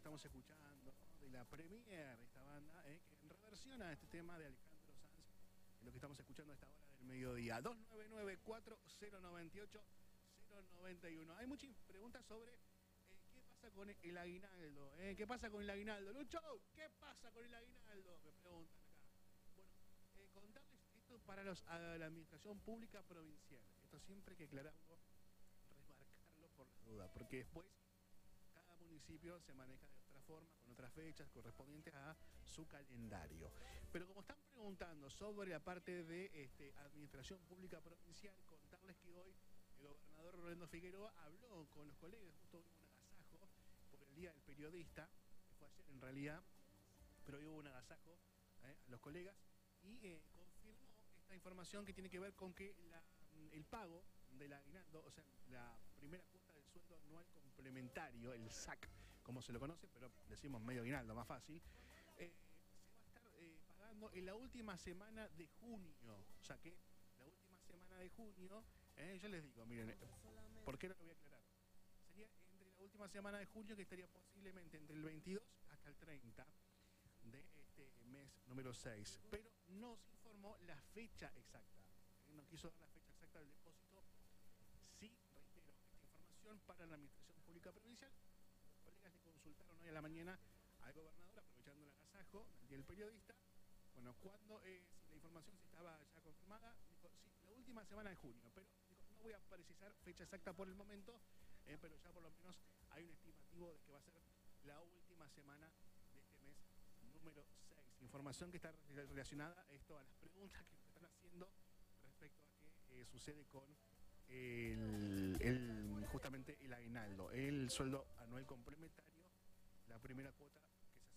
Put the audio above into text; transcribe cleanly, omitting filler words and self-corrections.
estamos escuchando, ¿no? De la Premier, esta banda, que reversiona este tema de Alejandro Sanz, lo que estamos escuchando a esta hora del mediodía. 299-4098-091. Hay muchas preguntas sobre qué pasa con el aguinaldo. ¿Qué pasa con el aguinaldo? Lucho, ¿qué pasa con el aguinaldo? Me preguntan acá. Bueno, contarles esto para la administración pública provincial. Esto siempre hay que aclararlo, remarcarlo por la duda, porque después cada municipio se maneja de otra forma, con otras fechas correspondientes a su calendario. Pero como están preguntando sobre la parte de administración pública provincial, contarles que hoy el gobernador Rolando Figueroa habló con los colegas, justo hubo un agasajo por el Día del Periodista, que fue ayer en realidad, pero hoy hubo un agasajo a los colegas y confirmó esta información que tiene que ver con que el pago del aguinaldo, o sea, la primera cuota del sueldo anual complementario, el SAC, como se lo conoce, pero decimos medio aguinaldo, más fácil, se va a estar pagando en la última semana de junio. O sea que la última semana de junio, yo les digo, miren, ¿por qué no lo voy a aclarar? Sería entre la última semana de junio, que estaría posiblemente entre el 22 hasta el 30 de este mes número 6, pero no se informó la fecha exacta. No quiso dar la fecha exacta del depósito. Sí, reitero, esta información para la Administración Pública Provincial. Los colegas le consultaron hoy a la mañana al gobernador, aprovechando el agasajo del Día del Periodista. Bueno, cuando si la información se estaba ya confirmada, dijo, sí, la última semana de junio, pero dijo, no voy a precisar fecha exacta por el momento, pero ya por lo menos hay un estimativo de que va a ser la última semana de este mes número 6. Información que está relacionada a esto, a las preguntas que me están haciendo respecto a qué sucede con justamente el aguinaldo, el sueldo anual complementario, la primera cuota